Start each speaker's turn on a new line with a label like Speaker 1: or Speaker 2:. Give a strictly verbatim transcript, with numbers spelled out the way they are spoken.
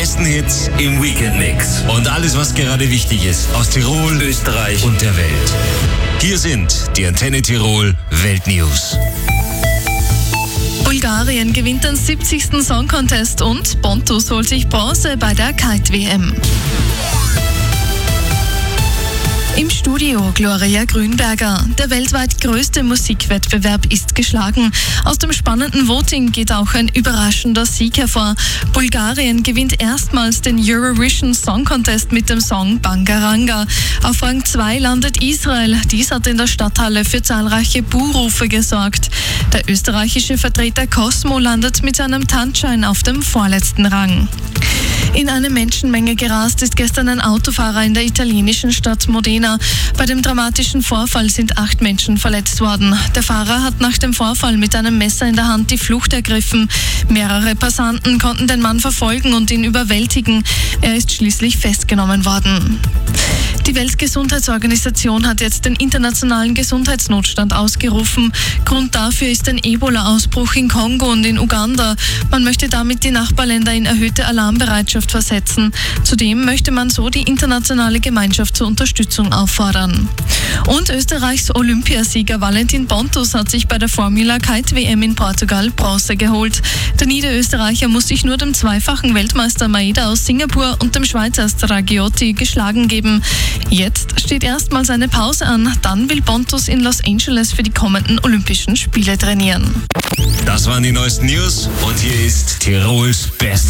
Speaker 1: besten Hits im Weekend-Mix. Und alles, was gerade wichtig ist aus Tirol, Österreich und der Welt. Hier sind die Antenne Tirol Weltnews.
Speaker 2: Bulgarien gewinnt den siebzigsten Song Contest und Pontus holt sich Bronze bei der Kite-W M. Im Studio Gloria Grünberger. Der weltweit größte Musikwettbewerb ist geschlagen. Aus dem spannenden Voting geht auch ein überraschender Sieg hervor. Bulgarien gewinnt erstmals den Eurovision Song Contest mit dem Song Bangaranga. Auf Rang zwei landet Israel. Dies hat in der Stadthalle für zahlreiche Buhrufe gesorgt. Der österreichische Vertreter Cosmo landet mit seinem Tanzschein auf dem vorletzten Rang. In eine Menschenmenge gerast ist gestern ein Autofahrer in der italienischen Stadt Modena. Bei dem dramatischen Vorfall sind acht Menschen verletzt worden. Der Fahrer hat nach dem Vorfall mit einem Messer in der Hand die Flucht ergriffen. Mehrere Passanten konnten den Mann verfolgen und ihn überwältigen. Er ist schließlich festgenommen worden. Die Weltgesundheitsorganisation hat jetzt den internationalen Gesundheitsnotstand ausgerufen. Grund dafür ist ein Ebola-Ausbruch in Kongo und in Uganda. Man möchte damit die Nachbarländer in erhöhte Alarmbereitschaft versetzen. Zudem möchte man so die internationale Gemeinschaft zur Unterstützung auffordern. Und Österreichs Olympiasieger Valentin Pontus hat sich bei der Formula Kite-W M in Portugal Bronze geholt. Der Niederösterreicher muss sich nur dem zweifachen Weltmeister Maeda aus Singapur und dem Schweizer Stragiotti geschlagen geben. Jetzt steht erstmals eine Pause an, dann will Pontus in Los Angeles für die kommenden Olympischen Spiele trainieren.
Speaker 1: Das waren die neuesten News und hier ist Tirols Best